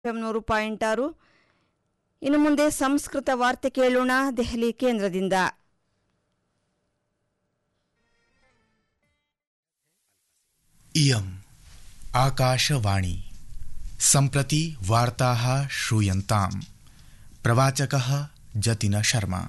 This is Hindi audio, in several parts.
100.6. ಇನ್ನು ಮುಂದೆ ಸಂಸ್ಕೃತ ವಾರ್ತೆ ಕೇಳೋಣ ದೆಹಲಿ ಕೇಂದ್ರದಿಂದ. इयम् आकाशवाणी सम्प्रति वार्ताः श्रूयन्ताम्. प्रवाचकः जतिन शर्मा.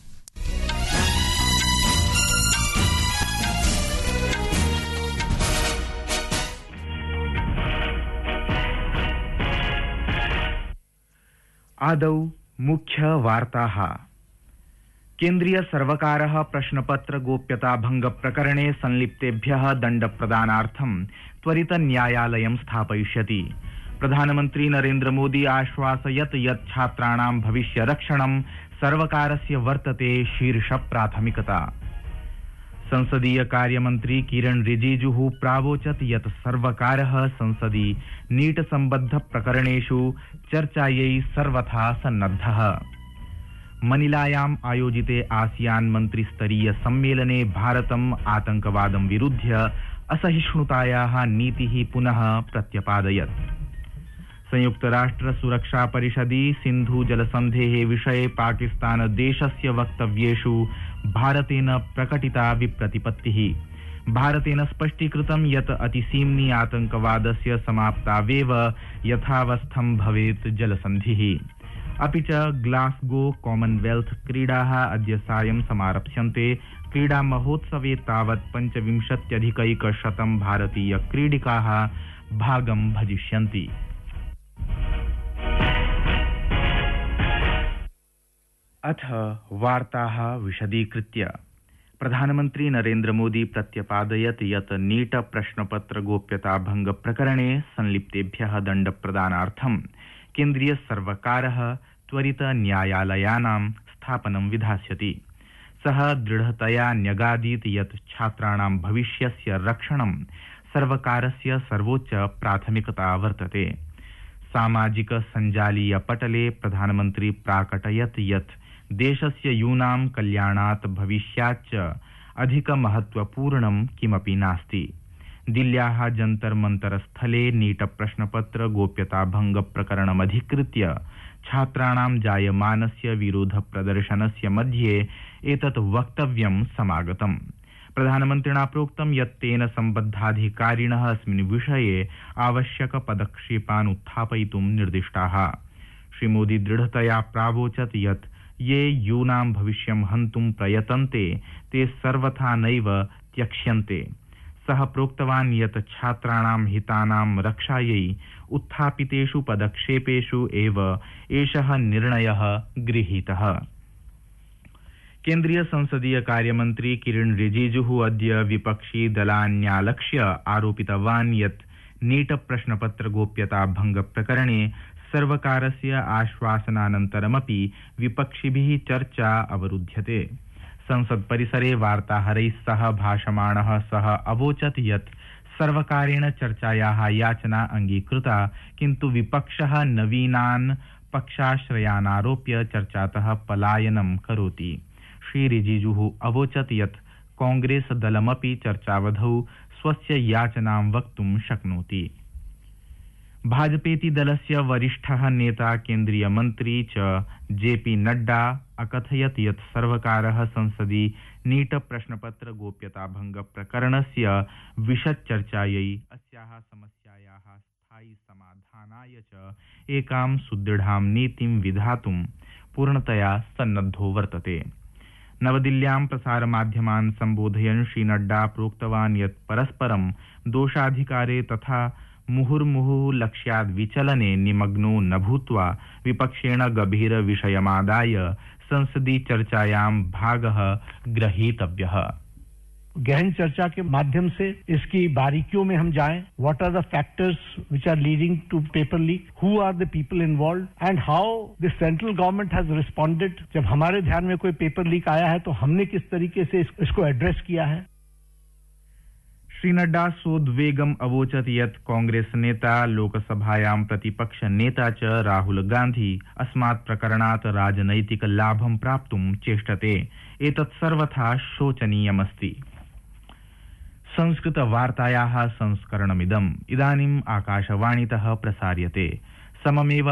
आदौ मुख्य वार्ताः. केन्द्रीय सर्वकारः प्रश्नपत्र गोप्यता भंग प्रकरणे संलिप्तेभ्यः दण्डप्रदानार्थं त्वरित न्यायालयं स्थापयिष्यति. प्रधानमन्त्री नरेन्द्र मोदी आश्वासयत् यत् छात्राणां भविष्यरक्षणं सर्वकारस्य वर्तते शीर्ष प्राथमिकता. संसदीय कार्यमन्त्री किरण रिजिजुः प्रावोचत् यत् सर्वकारः संसदि नीट सम्बद्ध प्रकरणेषु चर्चायै सर्वथा सन्नद्धः. मनिलायाम् आयोजिते आसियान मन्त्रिस्तरीय सम्मेलने भारतम् आतंकवादं विरुध्य असहिष्णुतायाः नीतिः पुनः प्रत्यपादयत्. संयुक्तराष्ट्र सुरक्षा परिषदि सिन्धु जलसन्धेः विषये पाकिस्तान देशस्य वक्तव्येषु भारतेन प्रकटिता विप्रतिपत्तिः. भारतेन स्पष्टीकृतं यत् अतिसीम्नि आतंकवादस्य समाप्तावेव यथावस्थं भवेत् जलसन्धिः. अपि च ग्लासगो कॉमनवेल्थ क्रीडाः अद्य सायं समारप्स्यन्ते. क्रीडा महोत्सवे तावत् 25,100 भारतीय क्रीडिकाः भागं भजिष्यन्ति. अथ वार्ताः विशदीकृत्य. प्रधानमन्त्री नरेन्द्र मोदी प्रत्यपादयत् यत् नीट प्रश्नपत्र गोप्यता भंग प्रकरणे संलिप्तेभ्यः दण्डप्रदानार्थं केन्द्रीय सर्वकारः त्वरित न्यायालयानां स्थापनं विधास्यति. सः दृढतया न्यगादीत् यत् छात्राणां भविष्यस्य रक्षणं सर्वकारस्य सर्वोच्च प्राथमिकता वर्तते. सामाजिक सञ्जालीय पटले प्रधानमन्त्री प्राकटयत् यत् देशस्य यूनां कल्याणात् भविष्याच्च अधिक महत्वपूर्णं किमपि नास्ति. दिल्ल्याः जन्तर मंतर स्थले नीट प्रश्नपत्र गोप्यता भंग प्रकरणमधिकृत्य छात्राणां जायमानस्य विरोध प्रदर्शनस्य मध्ये एतत् वक्तव्यं समागतम्. प्रधानमन्त्रिणा प्रोक्तं यत् तेन सम्बद्धाधिकारिणः अस्मिन् विषये आवश्यक पदक्षेपान् उत्थापयितुं निर्दिष्टाः. श्रीमोदी दृढतया प्रावोचत् यत् ये यूनां भविष्यं हन्तुं प्रयतन्ते ते सर्वथा नैव त्यक्ष्यन्ते. सः प्रोक्तवान् यत् छात्राणां हितानां रक्षायै उत्थापितेषु पदक्षेपेषु एव एषः निर्णयः गृहीतः. केन्द्रीय संसदीय कार्यमन्त्री किरण रिजिजुः अद्य विपक्षी दलान्यालक्ष्य आरोपितवान् यत् नीट प्रश्नपत्र गोप्यता भंग प्रकरणे सर्वकारस्य आश्वासनानन्तरमपि विपक्षिभिः चर्चा अवरुध्यते. संसद परिसरे वार्ताहरैः सह भाषमाणः सः अवोचत् यत् सर्वकारेण चर्चायाः याचना अङ्गीकृता, किन्तु विपक्षः नवीनान् पक्षाश्रयानारोप्य चर्चातः पलायनं करोति. श्री रिजिजुः अवोचत् यत् कांग्रेस दलमपि चर्चावधौ स्वस्य याचनां वक्तुं शक्नोति. भाजपेति दलस्य वरिष्ठः नेता केन्द्रीय मन्त्री च जेपी नड्डा अकथयत् यत् सर्वकारः संसदि नीट प्रश्नपत्र गोप्यता भंग प्रकरणस्य विशदचर्चायै अस्याः समस्यायाः स्थायी समाधानाय च एकां सुदृढां नीतिं विधातुं पूर्णतया सन्नद्धो वर्तते. नवदिल्ल्यां प्रसारमाध्यमान् सम्बोधयन् श्री नड्डा प्रोक्तवान् यत् परस्परं दोषाधिकारे तथा मुहुर्मुहुः लक्ष्याद् विचलने निमग्नो न भूत्वा विपक्षेण गभीर विषयमादाय संसदीय चर्चायां भागः ग्रहीतव्यः. गहन चर्चा के माध्यम से इसकी बारीकियों में हम जाएं. What are the factors which are leading to paper leak, who are the people involved and how the central government has responded. जब हमारे ध्यान में कोई पेपर लीक आया है तो हमने किस तरीके से इसको एड्रेस किया है. श्री नड्डा सोद्वेगम् अवोचत् यत् कांग्रेस नेता लोकसभायां प्रतिपक्ष नेता च राहुल गांधी अस्मात् प्रकरणात् राजनैतिक लाभं प्राप्तुं चेष्टते. एतत् सर्वथा शोचनीयमस्ति. संस्कृत वार्तायाः संस्करणमिदम् इदानीम् आकाशवाणीतः प्रसार्यते. सममेव